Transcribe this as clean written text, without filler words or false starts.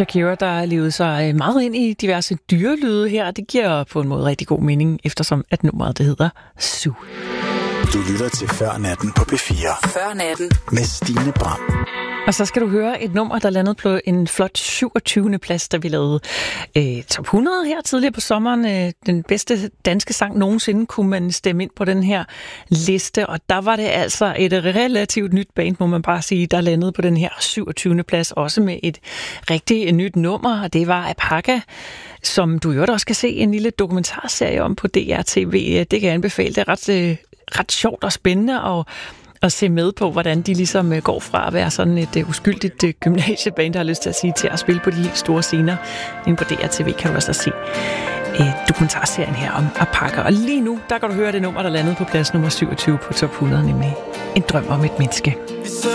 Shakira, der levede sig meget ind i diverse dyrelyde her. Det giver på en måde rigtig god mening, eftersom at nummeret det hedder Sue. Du lytter til Før Natten på P4. Før Natten Med Stine Bram. Og så skal du høre et nummer, der landede på en flot 27. plads, da vi lavede top 100 her tidligere på sommeren. Den bedste danske sang nogensinde kunne man stemme ind på den her liste, og der var det altså et relativt nyt band, må man bare sige, der landede på den her 27. plads, også med et rigtig nyt nummer, og det var Apaka, som du jo også kan se en lille dokumentarserie om på DR-TV. Det kan jeg anbefale. Det er ret sjovt og spændende at se med på, hvordan de ligesom går fra at være sådan et uskyldigt gymnasieband, der har lyst til at sige, til at spille på de helt store scener. Inde på DR-TV kan du også se dokumentarserien her om Apaka. Og lige nu, der kan du høre det nummer, der landede på plads nummer 27 på top 100, nemlig En drøm om et menneske.